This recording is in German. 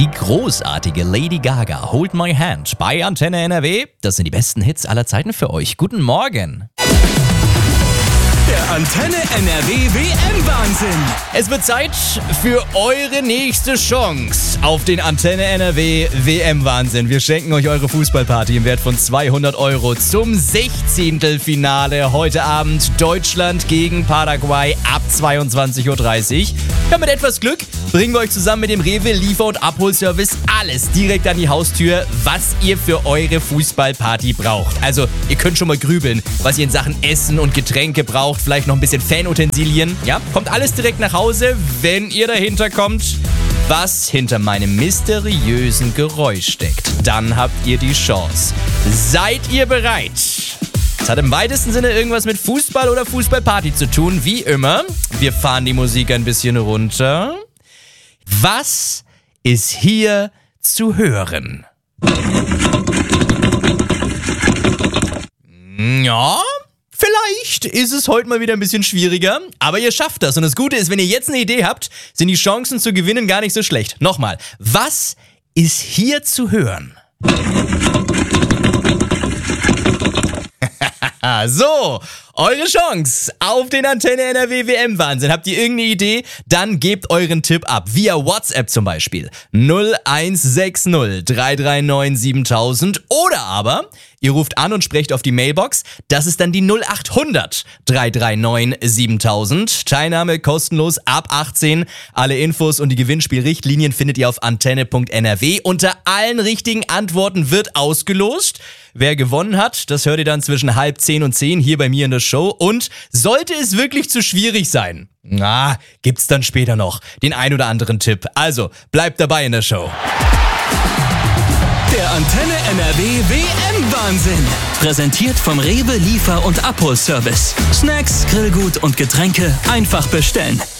Die großartige Lady Gaga, Hold My Hand bei Antenne NRW. Das sind die besten Hits aller Zeiten für euch. Guten Morgen. Der Antenne NRW WM-Wahnsinn. Es wird Zeit für eure nächste Chance auf den Antenne NRW WM-Wahnsinn. Wir schenken euch eure Fußballparty im Wert von 200 € zum 16. Finale. Heute Abend Deutschland gegen Paraguay ab 22:30 Uhr. Ja, mit etwas Glück bringen wir euch zusammen mit dem Rewe Liefer- und Abholservice alles direkt an die Haustür, was ihr für eure Fußballparty braucht. Also, ihr könnt schon mal grübeln, was ihr in Sachen Essen und Getränke braucht. Vielleicht noch ein bisschen Fanutensilien. Ja, kommt alles direkt nach Hause, wenn ihr dahinter kommt, was hinter meinem mysteriösen Geräusch steckt. Dann habt ihr die Chance. Seid ihr bereit? Es hat im weitesten Sinne irgendwas mit Fußball oder Fußballparty zu tun, wie immer. Wir fahren die Musik ein bisschen runter. Was ist hier zu hören? Ja, vielleicht ist es heute mal wieder ein bisschen schwieriger, aber ihr schafft das. Und das Gute ist, wenn ihr jetzt eine Idee habt, sind die Chancen zu gewinnen gar nicht so schlecht. Nochmal, was ist hier zu hören? So, eure Chance auf den Antenne NRW WM-Wahnsinn. Habt ihr irgendeine Idee? Dann gebt euren Tipp ab. Via WhatsApp zum Beispiel. 0160 339 7000. Oder aber ihr ruft an und sprecht auf die Mailbox. Das ist dann die 0800 339 7000. Teilnahme kostenlos ab 18. Alle Infos und die Gewinnspielrichtlinien findet ihr auf antenne.nrw. Unter allen richtigen Antworten wird ausgelost. Wer gewonnen hat, das hört ihr dann zwischen 9:30 und 10 hier bei mir in der Show. Und sollte es wirklich zu schwierig sein, gibt's dann später noch den ein oder anderen Tipp. Also, bleibt dabei in der Show. Der Antenne NRW WM-Wahnsinn. Präsentiert vom Rewe Liefer- und Abholservice. Snacks, Grillgut und Getränke einfach bestellen.